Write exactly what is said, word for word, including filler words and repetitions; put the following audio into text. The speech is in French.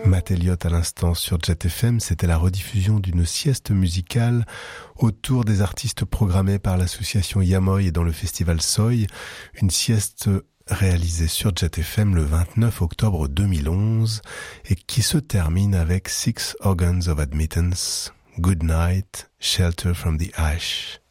Matt Elliott à l'instant sur Jet F M, c'était la rediffusion d'une sieste musicale autour des artistes programmés par l'association Yamoy et dans le festival Soy, une sieste réalisée sur Jet F M le vingt-neuf octobre deux mille onze et qui se termine avec Six Organs of Admittance, Good Night, Shelter from the Ash.